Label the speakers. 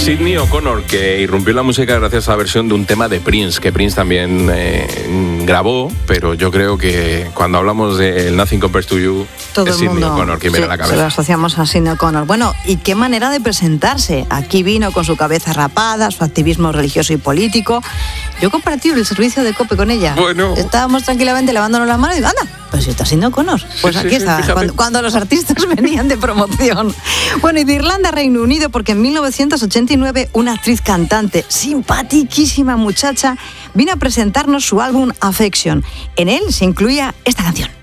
Speaker 1: Sidney O'Connor, que irrumpió la música gracias a la versión de un tema de Prince, que Prince también grabó, pero yo creo que cuando hablamos de Nothing Compares to You,
Speaker 2: todo
Speaker 1: es Sidney O'Connor quien viene a la cabeza.
Speaker 2: Se lo asociamos a Sidney O'Connor. Bueno, ¿y qué manera de presentarse? Aquí vino con su cabeza rapada, su activismo religioso y político. Yo compartí el servicio de COPE con ella.
Speaker 1: Bueno.
Speaker 2: Estábamos tranquilamente lavándonos las manos y digo, anda, pues si está Sidney O'Connor. Pues sí, aquí está, cuando los artistas venían de promoción. Bueno, y de Irlanda a Reino Unido, porque en 1989 una actriz cantante, simpaticísima muchacha, vino a presentarnos su álbum Affection. En él se incluía esta canción.